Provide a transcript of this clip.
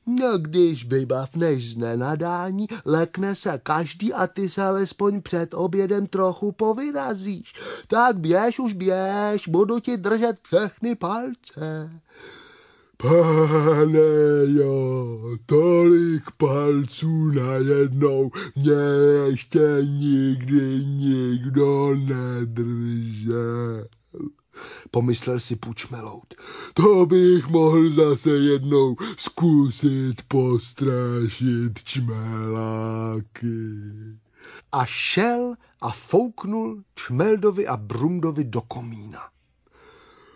No, když vybavneš z nenadání, lekne se každý a ty se alespoň před obědem trochu povyrazíš. Tak běž už běž, budu ti držet všechny palce. Pane jo, tolik palců najednou mě ještě nikdy nikdo nedržel. Pomyslel si Pučmelout. To bych mohl zase jednou zkusit postrašit čmeláky. A šel a fouknul Čmeldovi a Brumdovi do komína.